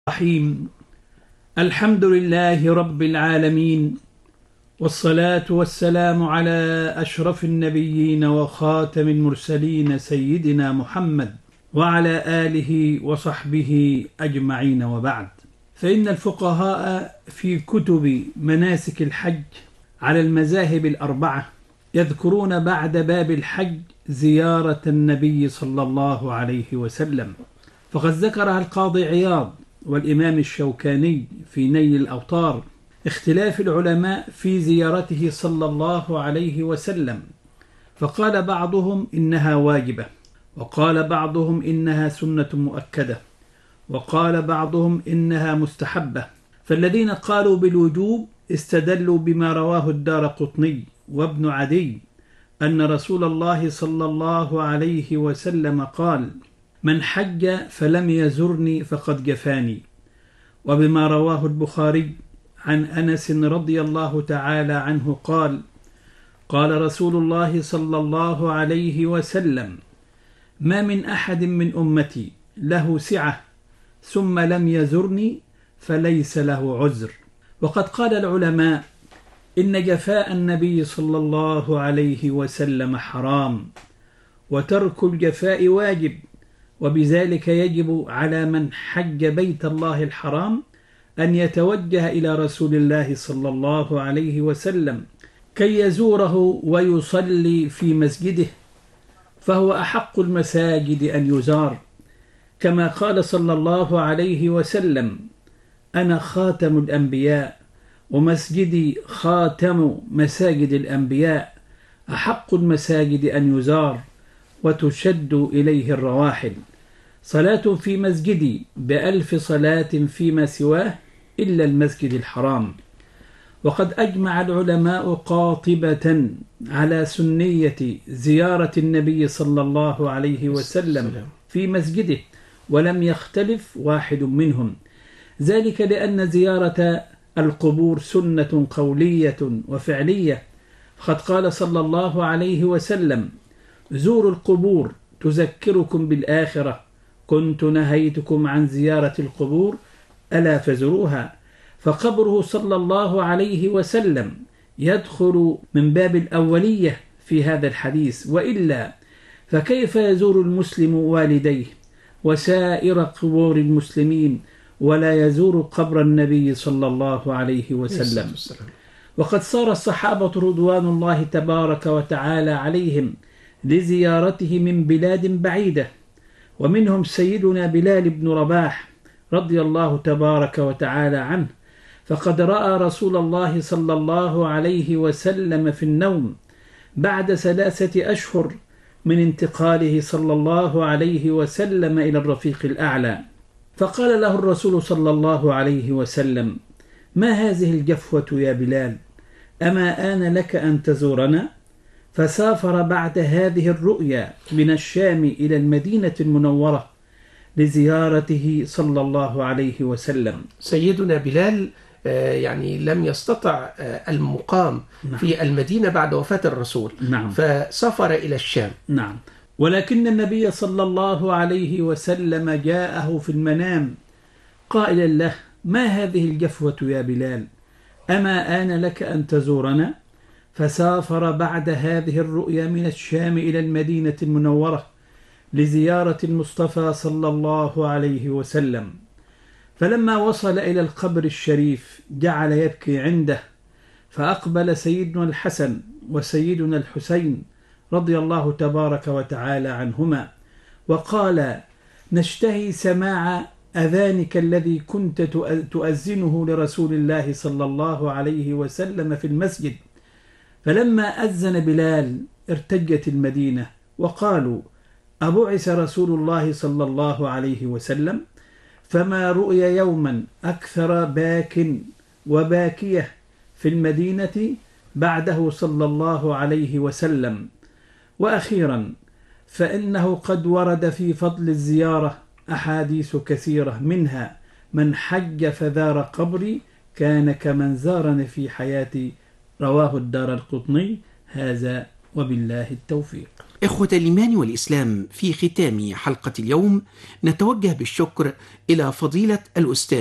الرحيم. الحمد لله رب العالمين، والصلاة والسلام على أشرف النبيين وخاتم المرسلين سيدنا محمد وعلى آله وصحبه أجمعين، وبعد. فإن الفقهاء في كتب مناسك الحج على المذاهب الأربعة يذكرون بعد باب الحج زيارة النبي صلى الله عليه وسلم، فقد ذكرها القاضي عياض والإمام الشوكاني في نيل الأوطار اختلاف العلماء في زيارته صلى الله عليه وسلم، فقال بعضهم إنها واجبة، وقال بعضهم إنها سنة مؤكدة، وقال بعضهم إنها مستحبة. فالذين قالوا بالوجوب استدلوا بما رواه الدارقطني وابن عدي أن رسول الله صلى الله عليه وسلم قال: من حج فلم يزرني فقد جفاني، وبما رواه البخاري عن أنس رضي الله تعالى عنه قال: قال رسول الله صلى الله عليه وسلم: ما من أحد من أمتي له سعة ثم لم يزرني فليس له عذر. وقد قال العلماء إن جفاء النبي صلى الله عليه وسلم حرام، وترك الجفاء واجب، وبذلك يجب على من حج بيت الله الحرام أن يتوجه إلى رسول الله صلى الله عليه وسلم كي يزوره ويصلي في مسجده، فهو أحق المساجد أن يزار، كما قال صلى الله عليه وسلم: أنا خاتم الأنبياء ومسجدي خاتم مساجد الأنبياء، أحق المساجد أن يزار وتشد إليه الرواحل، صلاة في مسجدي ب1000 صلاة فيما سواه إلا المسجد الحرام. وقد أجمع العلماء قاطبة على سنية زيارة النبي صلى الله عليه وسلم في مسجده، ولم يختلف واحد منهم، ذلك لأن زيارة القبور سنة قولية وفعلية. قد قال صلى الله عليه وسلم: زوروا القبور تذكركم بالآخرة، كنت نهيتكم عن زيارة القبور ألا فزروها. فقبره صلى الله عليه وسلم يدخل من باب الأولية في هذا الحديث، وإلا فكيف يزور المسلم والديه وسائر قبور المسلمين ولا يزور قبر النبي صلى الله عليه وسلم؟ وقد صار الصحابة رضوان الله تبارك وتعالى عليهم لزيارته من بلاد بعيدة، ومنهم سيدنا بلال بن رباح رضي الله تبارك وتعالى عنه، فقد رأى رسول الله صلى الله عليه وسلم في النوم بعد 3 أشهر من انتقاله صلى الله عليه وسلم إلى الرفيق الأعلى، فقال له الرسول صلى الله عليه وسلم: ما هذه الجفوة يا بلال؟ أما آن لك أن تزورنا؟ فسافر بعد هذه الرؤيا من الشام إلى المدينة المنورة لزيارته صلى الله عليه وسلم. سيدنا بلال يعني لم يستطع المقام في المدينة بعد وفاة الرسول، فسافر إلى الشام. ولكن النبي صلى الله عليه وسلم جاءه في المنام قائلا له: ما هذه الجفوة يا بلال؟ أما آن لك أن تزورنا؟ فسافر بعد هذه الرؤيا من الشام إلى المدينة المنورة لزيارة المصطفى صلى الله عليه وسلم، فلما وصل إلى القبر الشريف جعل يبكي عنده، فأقبل سيدنا الحسن وسيدنا الحسين رضي الله تبارك وتعالى عنهما وقال: نشتهي سماع أذانك الذي كنت تؤذنه لرسول الله صلى الله عليه وسلم في المسجد. فلما أذن بلال ارتجت المدينة وقالوا: أبعث رسول الله صلى الله عليه وسلم؟ فما رؤي يوما أكثر باك وباكية في المدينة بعده صلى الله عليه وسلم. وأخيرا فإنه قد ورد في فضل الزيارة أحاديث كثيرة، منها: من حج فزار قبري كان كمن زارني في حياتي، رواه الدارقطني. هذا وبالله التوفيق. إخوة الإيمان والإسلام، في ختام حلقة اليوم نتوجه بالشكر إلى فضيلة الأستاذ